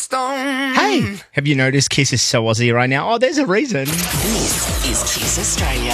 stone. Hey, have you noticed Kiss is so Aussie right now? Oh, there's a reason. This is Kiss Australia.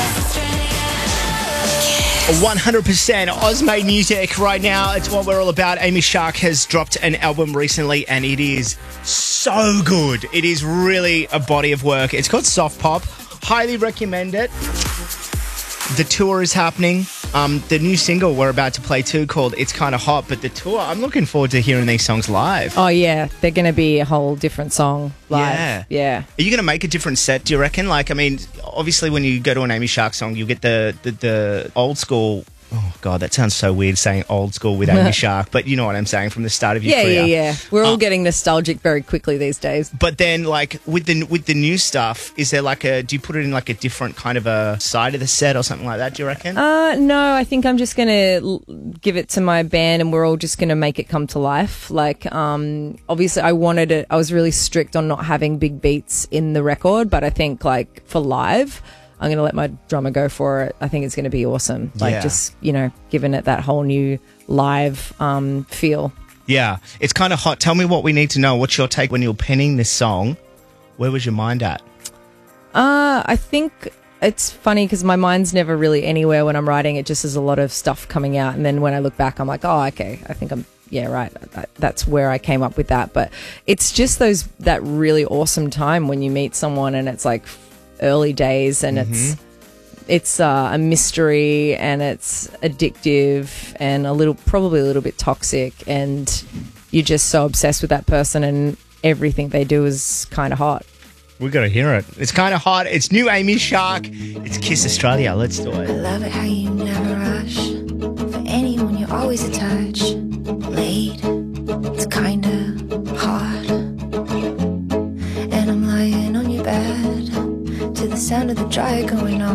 100% Oz-made music right now. It's what we're all about. Amy Shark has dropped an album recently and it is so good. It is really a body of work. It's called Soft Pop. Highly recommend it. The tour is happening. The new single we're about to play too called It's Kinda Hot, but the tour, I'm looking forward to hearing these songs live. Oh, yeah. They're going to be a whole different song live. Yeah. Are you going to make a different set, do you reckon? Like, I mean, obviously when you go to an Amy Shark song, you get the old school... Oh, God, that sounds so weird saying old school with Amy Shark, but you know what I'm saying, from the start of your career. Yeah. We're all getting nostalgic very quickly these days. But then, like, with the new stuff, is there like do you put it in like a different kind of a side of the set or something like that, do you reckon? No, I think I'm just going to give it to my band and we're all just going to make it come to life. Like, obviously I wanted it, I was really strict on not having big beats in the record, but I think like for live, I'm going to let my drummer go for it. I think it's going to be awesome. Like just, giving it that whole new live feel. Yeah. It's kind of hot. Tell me what we need to know. What's your take when you were penning this song? Where was your mind at? I think it's funny because my mind's never really anywhere when I'm writing. It just has a lot of stuff coming out. And then when I look back, I'm like, oh, okay, I think right. That's where I came up with that. But it's just that really awesome time when you meet someone and it's like early days and it's a mystery and it's addictive and probably a little bit toxic and you're just so obsessed with that person and everything they do is kind of hot. We got to hear it. It's kind of hot. It's new Amy Shark. It's Kiss Australia. Let's do it. I love it how you never rush. For anyone, you're always a touch late. It's kinda hot. And I'm lying on your bed to the sound of the dryer going on.